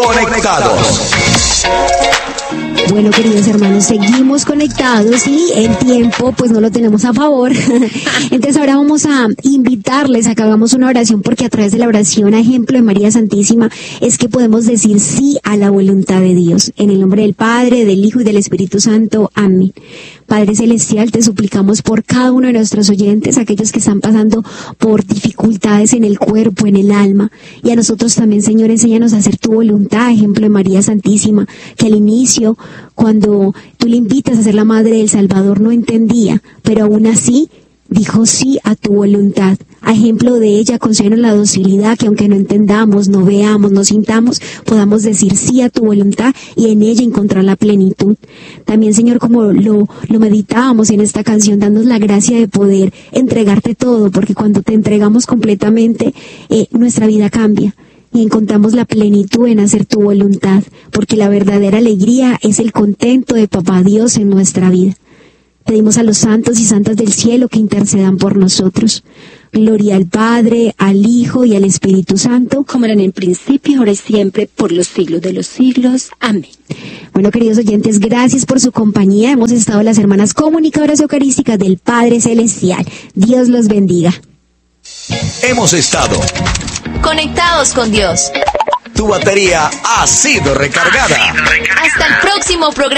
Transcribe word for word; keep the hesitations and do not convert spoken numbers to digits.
Conectados. Bueno, queridos hermanos, seguimos conectados y el tiempo pues no lo tenemos a favor. Entonces ahora vamos a invitarles a que hagamos una oración, porque a través de la oración, a ejemplo de María Santísima, es que podemos decir sí a la voluntad de Dios. En el nombre del Padre, del Hijo y del Espíritu Santo. Amén. Padre Celestial, te suplicamos por cada uno de nuestros oyentes, aquellos que están pasando por dificultades en el cuerpo, en el alma, y a nosotros también, Señor, enséñanos a hacer tu voluntad, ejemplo de María Santísima, que al inicio, cuando tú le invitas a ser la madre del Salvador, no entendía, pero aún así dijo sí a tu voluntad. A ejemplo de ella, concédenos la docilidad, que aunque no entendamos, no veamos, no sintamos, podamos decir sí a tu voluntad y en ella encontrar la plenitud. También, Señor, como lo, lo meditábamos en esta canción, danos la gracia de poder entregarte todo, porque cuando te entregamos completamente, eh, nuestra vida cambia y encontramos la plenitud en hacer tu voluntad, porque la verdadera alegría es el contento de Papá Dios en nuestra vida. Pedimos a los santos y santas del cielo que intercedan por nosotros. Gloria al Padre, al Hijo y al Espíritu Santo, como era en el principio, ahora y siempre, por los siglos de los siglos. Amén. Bueno, queridos oyentes, gracias por su compañía. Hemos estado las hermanas comunicadoras eucarísticas del Padre Celestial. Dios los bendiga. Hemos estado conectados con Dios. Tu batería ha sido recargada. Hasta el próximo programa.